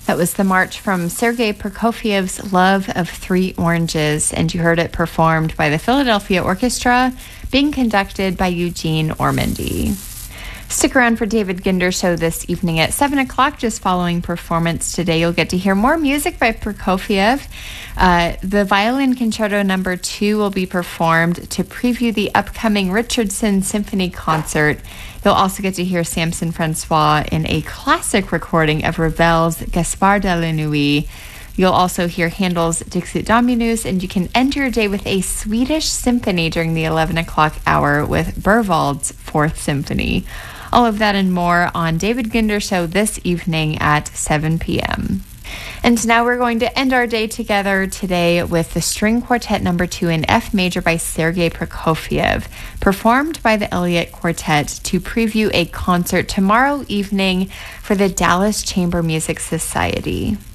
That was the march from Sergei Prokofiev's Love of Three Oranges, and you heard it performed by the Philadelphia Orchestra, being conducted by Eugene Ormandy. Stick around for David Ginder Show this evening at 7 o'clock. Just following performance today, you'll get to hear more music by Prokofiev. The Violin Concerto No. 2 will be performed to preview the upcoming Richardson Symphony Concert. You'll also get to hear Samson Francois in a classic recording of Ravel's Gaspard de la Nuit. You'll also hear Handel's Dixit Dominus, and you can end your day with a Swedish symphony during the 11 o'clock hour with Berwald's Fourth Symphony. All of that and more on David Ginder Show this evening at 7 p.m. And now we're going to end our day together today with the String Quartet No. 2 in F major by Sergei Prokofiev, performed by the Elliott Quartet to preview a concert tomorrow evening for the Dallas Chamber Music Society.